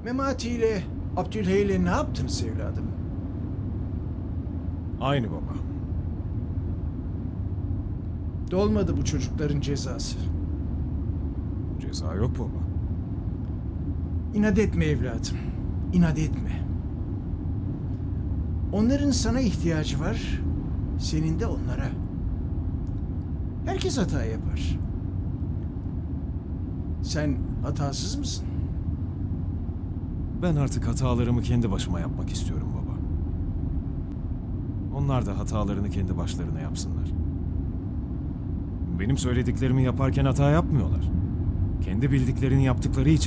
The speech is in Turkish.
Memati ile Abdülhey ile ne yaptınız evladım? Aynı baba. Dolmadı bu çocukların cezası. Ceza yok baba. İnat etme evladım. İnat etme. Onların sana ihtiyacı var. Senin de onlara. Herkes hata yapar. Sen hatasız mısın? Ben artık hatalarımı kendi başıma yapmak istiyorum baba. Onlar da hatalarını kendi başlarına yapsınlar. Benim söylediklerimi yaparken hata yapmıyorlar. Kendi bildiklerini yaptıkları için